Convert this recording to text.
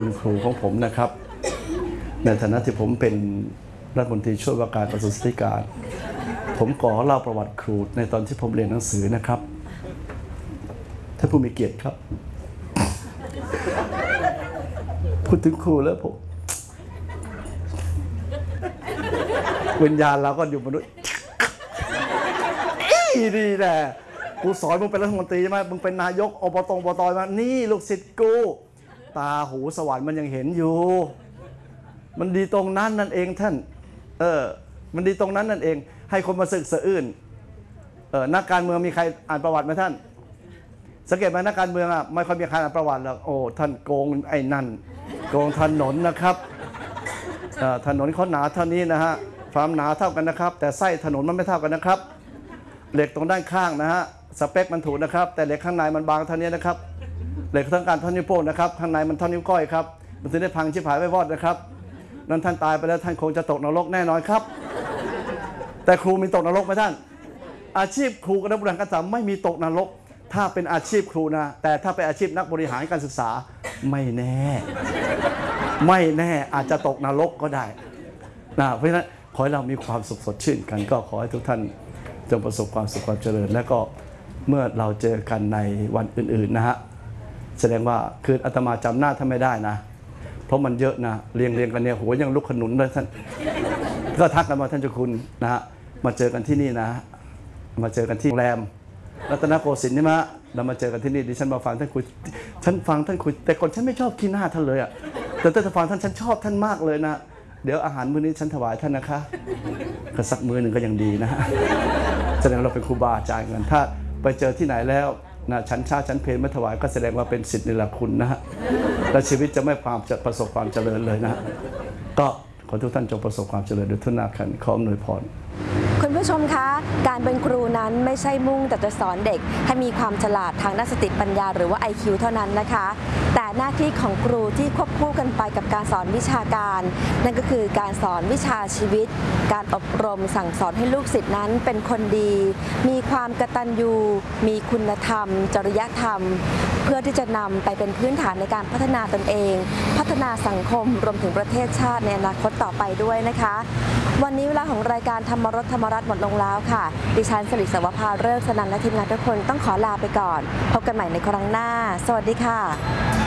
คุณครูของผมนะครับในฐานะที่ผมเป็นรัฐมนตรีช่วยว่าการกระทรวงศึกษาธิการผมขอเล่าประวัติครูในตอนที่ผมเรียนหนังสือนะครับท่านผู้มีเกียรติครับพูดถึงครูแล้วผมวิญญาณเราก็อยู่มนุษย์ดีแน่กูสอนมึงเป็นรัฐมนตรีใช่ไหมมึงเป็นนายกอบต.มานี่ลูกศิษย์กูตาหูสวรรค์มันยังเห็นอยู่มันดีตรงนั้นนั่นเองท่านมันดีตรงนั้นนั่นเองให้คนมาศึกษาอื่นนักการเมืองมีใครอ่านประวัติไหมท่านสังเกตไหมนักการเมืองไม่ค่อยมีใครอ่านประวัติหรอกโอ้ท่านโกงไอ้นั่นโกงถนนนะครับถนนเขาหนาเท่านี้นะฮะความหนาเท่ากันนะครับแต่ไส้ถนนมันไม่เท่ากันนะครับเหล็กตรงด้านข้างนะฮะสเปคมันถูกนะครับแต่เหล็กข้างในมันบางเท่านี้นะครับเหล็กทั้งการท่อนนิ้วโป้งนะครับข้างในมันท่อนนิ้วก้อยครับมันจะได้พังชิบหายไว้วอดนะครับนั้นท่านตายไปแล้วท่านคงจะตกนรกแน่นอนครับแต่ครูมีตกนรกไหมท่านอาชีพครูกับนักบริหารการศึกษาไม่มีตกนรกถ้าเป็นอาชีพครูนะแต่ถ้าเป็นอาชีพนักบริหารการศึกษาไม่แน่อาจจะตกนรกก็ได้นะเพราะฉะนั้นขอให้เรามีความสุขสดชื่นกันก็ขอให้ทุกท่านจงประสบความสุขความเจริญและก็เมื่อเราเจอกันในวันอื่นๆนะฮะแสดงว่าคืออาตมาจำหน้าท่านไม่ได้นะเพราะมันเยอะนะเรียงกันเนี่ยหัวยังลุกขนุนเลยท่านก็ทักกันมาท่านเจ้าคุณนะฮะมาเจอกันที่นี่นะมาเจอกันที่โรงแรมรัตนโกสินทร์นี่มะเรามาเจอกันที่นี่ดิฉันมาฟังท่านคุยฉันฟังท่านคุยแต่ก่อนฉันไม่ชอบขี้หน้าท่านเลยอ่ะแต่ท่านฟังท่านฉันชอบท่านมากเลยนะเดี๋ยวอาหารมื้อนี้ฉันถวายท่านนะคะก็สักมื้อหนึ่งก็ยังดีนะแสดงเราเป็นครูบาอาจารย์กันถ้าไปเจอที่ไหนแล้วนะชั้นชาชั้นเพลไม่ถวายก็แสดงว่าเป็นศิษย์นิรคุณนะฮะและชีวิตจะไม่ประสบความเจริญเลยนะก็ขอทุกท่านจงประสบความเจริญด้วยทุนนาขันขออำนวยพรคุณผู้ชมคะการเป็นครูนั้นไม่ใช่มุ่งแต่จะสอนเด็กให้มีความฉลาดทางด้านสติปัญญาหรือว่า IQ เท่านั้นนะคะแต่หน้าที่ของครูที่ควบคู่กันไปกับการสอนวิชาการนั่นก็คือการสอนวิชาชีวิตการอบรมสั่งสอนให้ลูกศิษย์นั้นเป็นคนดีมีความกตัญญูมีคุณธรรมจริยธรรมเพื่อที่จะนำไปเป็นพื้นฐานในการพัฒนาตนเองพัฒนาสังคมรวมถึงประเทศชาติในอนาคตต่อไปด้วยนะคะวันนี้เวลาของรายการธรรมรสธรรมรัตน์หมดลงแล้วค่ะดิฉันสิริสวภาฤกษ์สนันและทีมงานทุกคนต้องขอลาไปก่อนพบกันใหม่ในครั้งหน้าสวัสดีค่ะ